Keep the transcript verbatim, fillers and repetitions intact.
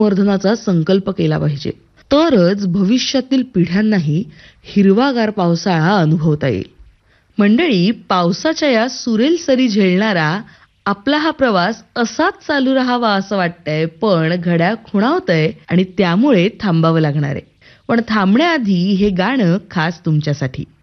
वर्धनाचा संकल्प केला पाहिजे. तरच भविष्यातील पिढ्यांनाही हिरवागार पावसाळा अनुभवता येईल. मंडळी, पावसाच्या या सुरेल सरी झेलणारा आपला हा प्रवास असाच चालू राहावा असं वाटतंय, पण घड्याळ खुणावतंय आणि त्यामुळे थांबावं लागणार आहे. पण थांबण्याआधी हे गाणं खास तुमच्यासाठी.